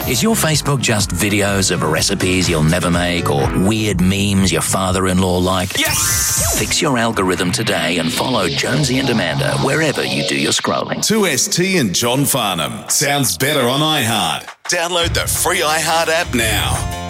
Is your Facebook just videos of recipes you'll never make or weird memes your father-in-law like? Yes! Fix your algorithm today and follow Jonesy and Amanda wherever you do your scrolling. 2ST and John Farnham. Sounds better on iHeart. Download the free iHeart app now.